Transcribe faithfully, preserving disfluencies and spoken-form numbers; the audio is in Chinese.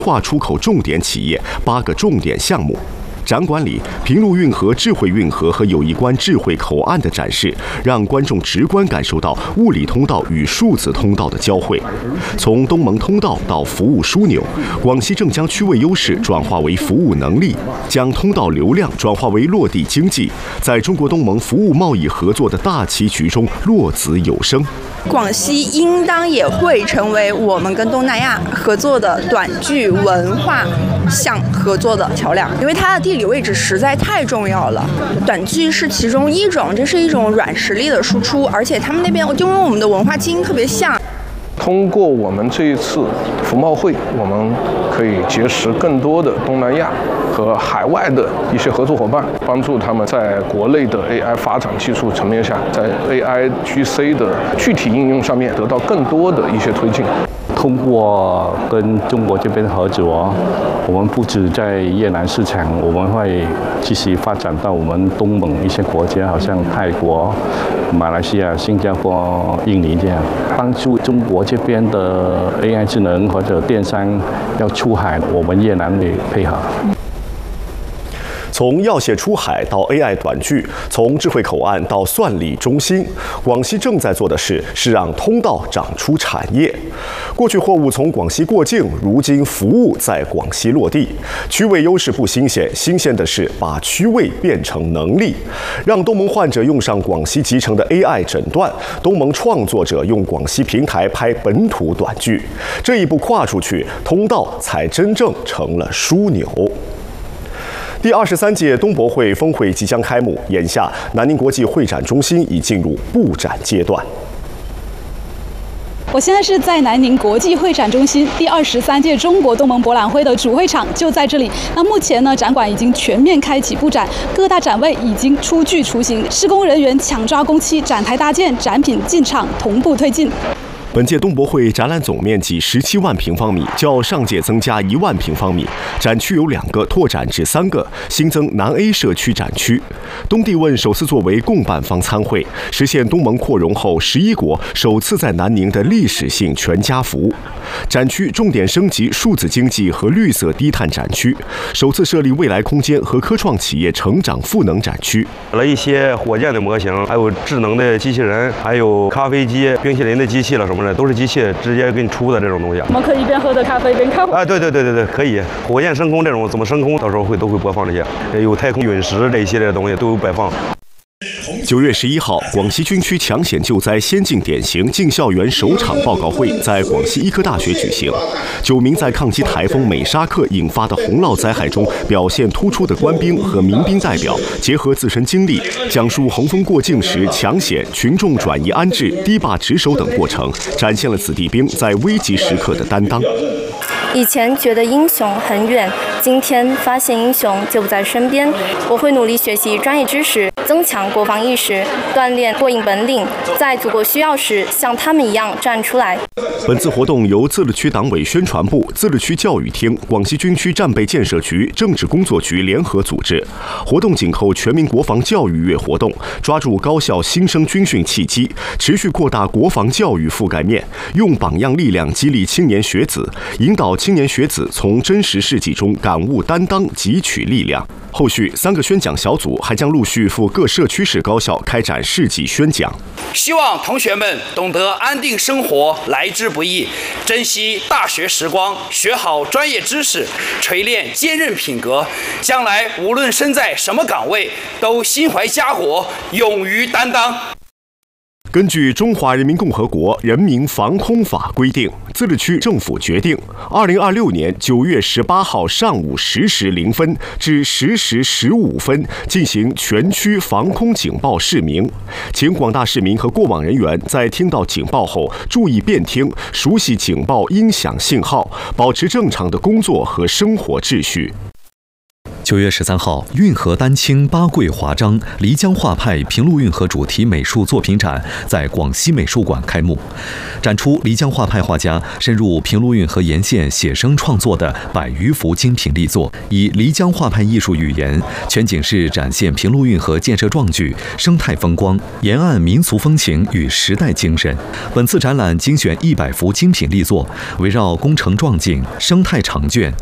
化出口重点企业八个重点项目。展馆里，平陆运河、智慧运河和友谊关智慧口岸的展示，让观众直观感受到物理通道与数字通道的交汇。从东盟通道到服务枢纽，广西正将区位优势转化为服务能力，将通道流量转化为落地经济，在中国东盟服务贸易合作的大棋局中落子有声。 广西应当也会成为我们跟东南亚合作的短剧文化项合作的桥梁，因为它的地理位置实在太重要了。短剧是其中一种，这是一种软实力的输出，而且他们那边就跟我们的文化基因特别像。 通过我们这一次服贸会，我们可以结识更多的东南亚和海外的一些合作伙伴，帮助他们在国内的 A I 发展技术层面下，在 A I G C 的具体应用上面得到更多的一些推进。 通过跟中国这边合作，我们不止在越南市场，我们会继续发展到我们东盟一些国家，好像泰国、马来西亚、新加坡、印尼这样，帮助中国这边的 A I 智能或者电商要出海，我们越南会配合。 从药械出海到 A I 短剧，从智慧口岸到算力中心，广西正在做的事是让通道长出产业。过去货物从广西过境，如今服务在广西落地。区位优势不新鲜，新鲜的是把区位变成能力，让东盟患者用上广西集成的 A I 诊断，东盟创作者用广西平台拍本土短剧。这一步跨出去，通道才真正成了枢纽。第二十三届东博会峰会即将开幕，眼下南宁国际会展中心已进入布展阶段。 我现在是在南宁国际会展中心，第二十三届中国东盟博览会的主会场就在这里。那目前呢，展馆已经全面开启布展，各大展位已经出具雏形，施工人员抢抓工期，展台搭建，展品进场，同步推进。 本届东博会展览总面积十七万平方米，较上届增加一万平方米。展区有两个，拓展至三个，新增南 A 社区展区。东帝汶首次作为共办方参会，实现东盟扩容后十一国首次在南宁的历史性全家福。展区重点升级数字经济和绿色低碳展区，首次设立未来空间和科创企业成长赋能展区。 了一些火箭的模型，还有智能的机器人，还有咖啡机、冰淇淋的机器了什么。都是机器直接给你出的这种东西， 我们可以一边喝着咖啡一边看。 啊，对对对对对，可以。火箭升空这种怎么升空，到时候会都会播放这些，有太空陨石这一系列的东西都有摆放。 九月十一号，广西军区抢险救灾先进典型进校园首场报告会在广西医科大学举行。九名在抗击台风美沙克引发的洪涝灾害中表现突出的官兵和民兵代表，结合自身经历，讲述洪峰过境时抢险、群众转移安置、堤坝值守等过程，展现了子弟兵在危急时刻的担当。 以前觉得英雄很远，今天发现英雄就不在身边。我会努力学习专业知识，增强国防意识，锻炼过硬本领，在祖国需要时像他们一样站出来。 本次活动由自治区党委宣传部、自治区教育厅、广西军区战备建设局、政治工作局联合组织。活动紧扣全民国防教育月活动，抓住高校新生军训契机，持续扩大国防教育覆盖面，用榜样力量激励青年学子，引导青年学子从真实事迹中感悟担当，汲取力量。后续三个宣讲小组还将陆续赴各社区市高校开展事迹宣讲。 希望同学们懂得安定生活来之不易，珍惜大学时光，学好专业知识，锤炼坚韧品格，将来无论身在什么岗位，都心怀家国，勇于担当。 根据《中华人民共和国人民防空法》规定，自治区政府决定，二零二六年九月十八号上午十时零分至十时十五分进行全区防空警报示鸣，请广大市民和过往人员在听到警报后注意辨听，熟悉警报音响信号，保持正常的工作和生活秩序。 九月十三号，运河丹青八桂华章漓江画派平陆运河主题美术作品展在广西美术馆开幕，展出漓江画派画家深入平陆运河沿线写生创作的百余幅精品力作，以漓江画派艺术语言，全景式展现平陆运河建设壮举、生态风光、沿岸民俗风情与时代精神。本次展览精选一百幅精品力作，围绕工程壮景、生态长卷、